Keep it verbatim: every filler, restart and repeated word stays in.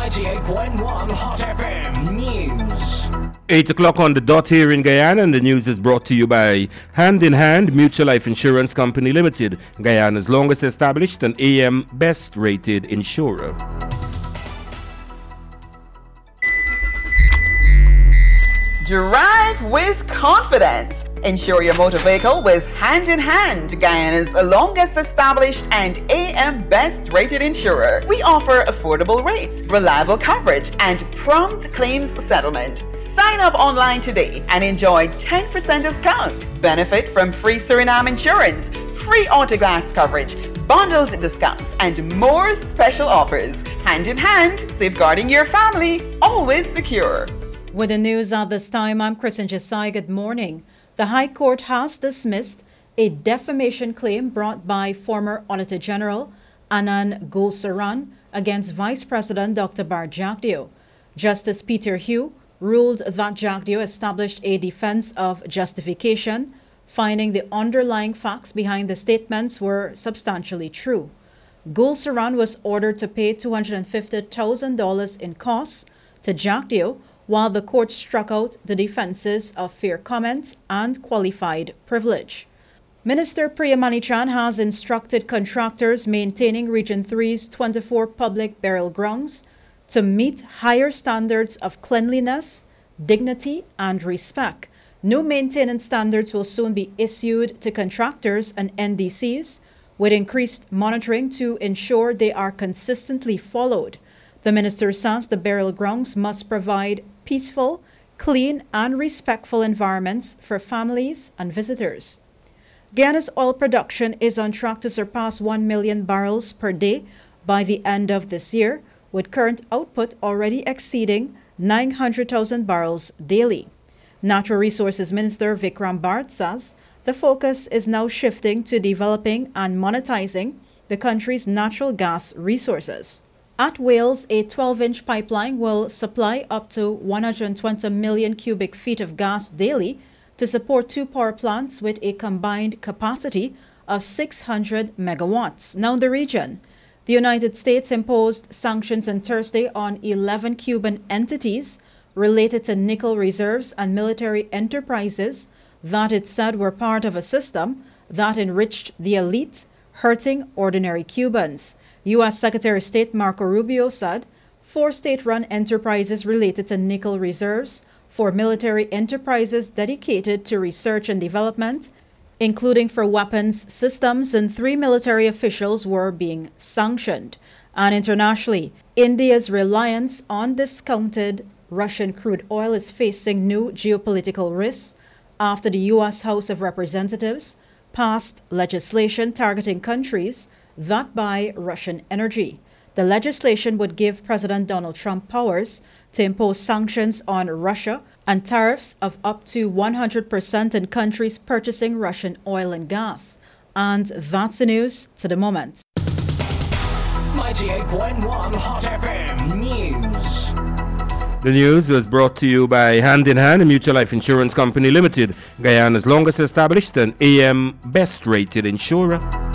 ninety-eight point one Hot F M News. eight o'clock on the dot here in Guyana, and the news is brought to you by Hand in Hand Mutual Life Insurance Company Limited, Guyana's longest established and A M best rated insurer. Drive with confidence. Insure your motor vehicle with Hand in Hand, Guyana's longest established and A M best rated insurer. We offer affordable rates, reliable coverage, and prompt claims settlement. Sign up online today and enjoy ten percent discount. Benefit from free Suriname insurance, free auto glass coverage, bundled discounts, and more special offers. Hand in Hand, safeguarding your family, always secure. With the news at this time, I'm Kristen Jasai. Good morning. The High Court has dismissed a defamation claim brought by former Auditor General Anand Gulsaran against Vice President Doctor Bart Jagdeo. Justice Peter Hugh ruled that Jagdeo established a defense of justification, finding the underlying facts behind the statements were substantially true. Gulsaran was ordered to pay two hundred fifty thousand dollars in costs to Jagdeo, while the court struck out the defenses of fair comment and qualified privilege. Minister Priya Manichan has instructed contractors maintaining Region three's twenty-four public burial grounds to meet higher standards of cleanliness, dignity, and respect. New maintenance standards will soon be issued to contractors and N D Cs, with increased monitoring to ensure they are consistently followed. The minister says the burial grounds must provide peaceful, clean, and respectful environments for families and visitors. Guyana's oil production is on track to surpass one million barrels per day by the end of this year, with current output already exceeding nine hundred thousand barrels daily. Natural Resources Minister Vikram Bharat says the focus is now shifting to developing and monetizing the country's natural gas resources. At Wales, a twelve-inch pipeline will supply up to one hundred twenty million cubic feet of gas daily to support two power plants with a combined capacity of six hundred megawatts. Now in the region, the United States imposed sanctions on Thursday on eleven Cuban entities related to nickel reserves and military enterprises that it said were part of a system that enriched the elite, hurting ordinary Cubans. U S Secretary of State Marco Rubio said four state-run enterprises related to nickel reserves, four military enterprises dedicated to research and development, including for weapons systems, and three military officials were being sanctioned. And internationally, India's reliance on discounted Russian crude oil is facing new geopolitical risks after the U S House of Representatives passed legislation targeting countries that buy Russian energy. The legislation would give President Donald Trump powers to impose sanctions on Russia and tariffs of up to one hundred percent on countries purchasing Russian oil and gas. And that's the news to the moment. ninety-eight point one Hot F M News. The news was brought to you by Hand in Hand Mutual Life Insurance Company Limited, Guyana's longest established and A M best rated insurer.